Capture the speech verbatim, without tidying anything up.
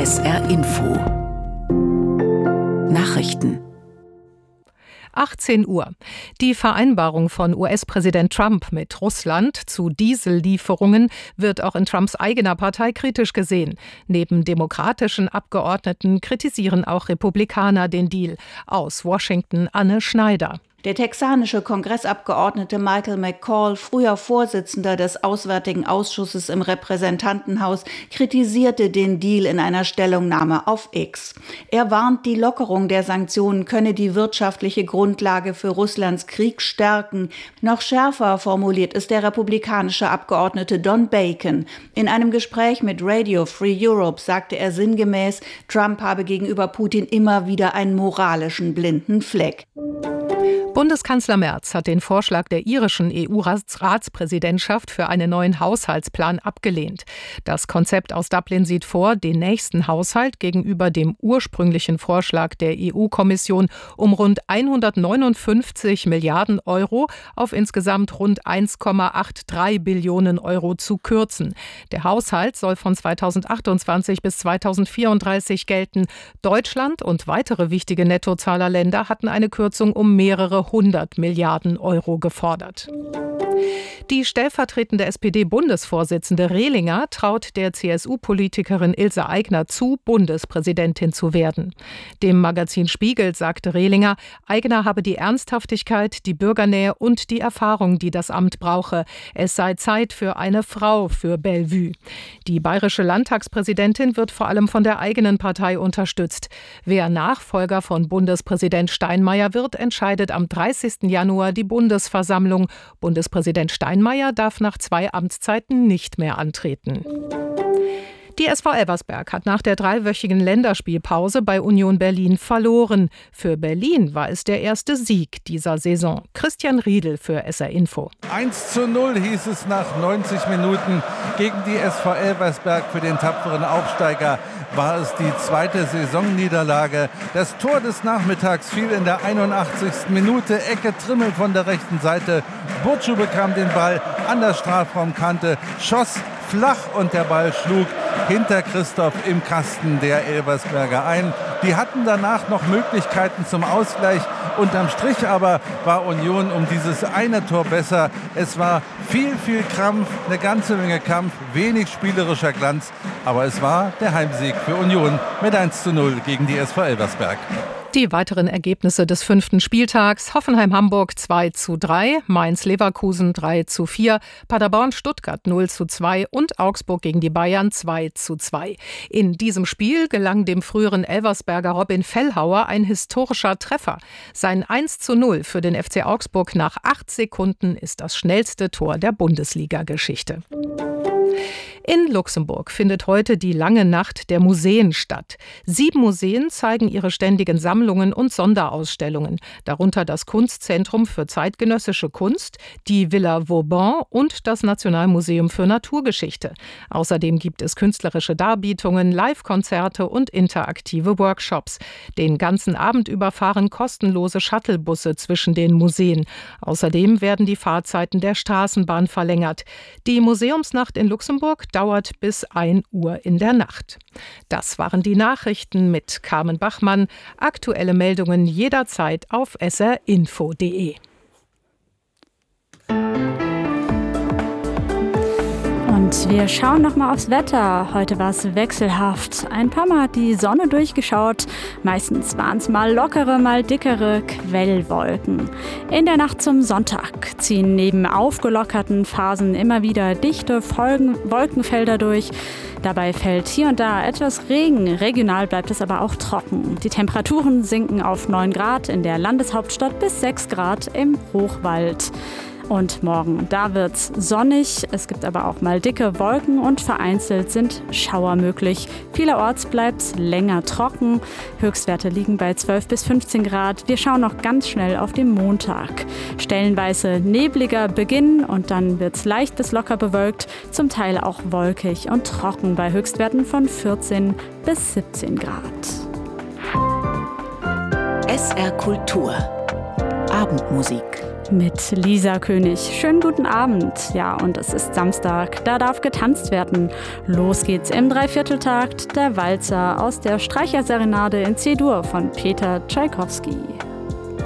S R Info Nachrichten achtzehn Uhr. Die Vereinbarung von U S-Präsident Trump mit Russland zu Diesellieferungen wird auch in Trumps eigener Partei kritisch gesehen. Neben demokratischen Abgeordneten kritisieren auch Republikaner den Deal. Aus Washington Anne Schneider. Der texanische Kongressabgeordnete Michael McCaul, früher Vorsitzender des Auswärtigen Ausschusses im Repräsentantenhaus, kritisierte den Deal in einer Stellungnahme auf X. Er warnt, die Lockerung der Sanktionen könne die wirtschaftliche Grundlage für Russlands Krieg stärken. Noch schärfer formuliert ist der republikanische Abgeordnete Don Bacon. In einem Gespräch mit Radio Free Europe sagte er sinngemäß, Trump habe gegenüber Putin immer wieder einen moralischen blinden Fleck. Bundeskanzler Merz hat den Vorschlag der irischen E U-Ratspräsidentschaft für einen neuen Haushaltsplan abgelehnt. Das Konzept aus Dublin sieht vor, den nächsten Haushalt gegenüber dem ursprünglichen Vorschlag der E U-Kommission um rund hundertneunundfünfzig Milliarden Euro auf insgesamt rund eins Komma dreiundachtzig Billionen Euro zu kürzen. Der Haushalt soll von zweitausendachtundzwanzig bis zweitausendvierunddreißig gelten. Deutschland und weitere wichtige Nettozahlerländer hatten eine Kürzung um mehrere hundert Milliarden Euro gefordert. Die stellvertretende S P D-Bundesvorsitzende Rehlinger traut der C S U-Politikerin Ilse Aigner zu, Bundespräsidentin zu werden. Dem Magazin Spiegel sagte Rehlinger, Aigner habe die Ernsthaftigkeit, die Bürgernähe und die Erfahrung, die das Amt brauche. Es sei Zeit für eine Frau für Bellevue. Die bayerische Landtagspräsidentin wird vor allem von der eigenen Partei unterstützt. Wer Nachfolger von Bundespräsident Steinmeier wird, entscheidet am dreißigsten Januar die Bundesversammlung. Bundespräsident Steinmeier darf nach zwei Amtszeiten nicht mehr antreten. Die S V Elversberg hat nach der dreiwöchigen Länderspielpause bei Union Berlin verloren. Für Berlin war es der erste Sieg dieser Saison. Christian Riedel für S R Info. eins zu null hieß es nach neunzig Minuten gegen die S V Elversberg. Für den tapferen Aufsteiger war es die zweite Saisonniederlage. Das Tor des Nachmittags fiel in der einundachtzigsten Minute. Ecke Trimmel von der rechten Seite. Burcu bekam den Ball an der Strafraumkante, schoss flach und der Ball schlug hinter Christoph im Kasten der Elversberger ein. Die hatten danach noch Möglichkeiten zum Ausgleich. Unterm Strich aber war Union um dieses eine Tor besser. Es war viel, viel Krampf, eine ganze Menge Kampf, wenig spielerischer Glanz. Aber es war der Heimsieg für Union mit eins zu null gegen die S V Elversberg. Die weiteren Ergebnisse des fünften Spieltags: Hoffenheim-Hamburg zwei zu drei, Mainz-Leverkusen drei zu vier, Paderborn-Stuttgart null zu zwei und Augsburg gegen die Bayern zwei zu zwei. In diesem Spiel gelang dem früheren Elversberger Robin Fellhauer ein historischer Treffer. Sein eins zu null für den F C Augsburg nach acht Sekunden ist das schnellste Tor der Bundesliga-Geschichte. In Luxemburg findet heute die Lange Nacht der Museen statt. Sieben Museen zeigen ihre ständigen Sammlungen und Sonderausstellungen, darunter das Kunstzentrum für zeitgenössische Kunst, die Villa Vauban und das Nationalmuseum für Naturgeschichte. Außerdem gibt es künstlerische Darbietungen, Live-Konzerte und interaktive Workshops. Den ganzen Abend über fahren kostenlose Shuttlebusse zwischen den Museen. Außerdem werden die Fahrzeiten der Straßenbahn verlängert. Die Museumsnacht in Luxemburg dauert bis ein Uhr in der Nacht. Das waren die Nachrichten mit Carmen Bachmann. Aktuelle Meldungen jederzeit auf s r info punkt d e. Und wir schauen noch mal aufs Wetter. Heute war es wechselhaft. Ein paar Mal hat die Sonne durchgeschaut. Meistens waren es mal lockere, mal dickere Quellwolken. In der Nacht zum Sonntag ziehen neben aufgelockerten Phasen immer wieder dichte Folgen- Wolkenfelder durch. Dabei fällt hier und da etwas Regen. Regional bleibt es aber auch trocken. Die Temperaturen sinken auf neun Grad in der Landeshauptstadt bis sechs Grad im Hochwald. Und morgen, da wird's sonnig, es gibt aber auch mal dicke Wolken und vereinzelt sind Schauer möglich. Vielerorts bleibt's länger trocken. Höchstwerte liegen bei zwölf bis fünfzehn Grad. Wir schauen noch ganz schnell auf den Montag. Stellenweise nebliger Beginn und dann wird's leicht bis locker bewölkt, zum Teil auch wolkig und trocken bei Höchstwerten von vierzehn bis siebzehn Grad. S R Kultur Abendmusik. mit Lisa König. Schönen guten Abend. Ja, und es ist Samstag, da darf getanzt werden. Los geht's im Dreivierteltakt, der Walzer aus der Streicherserenade in C-Dur von Peter Tschaikowski.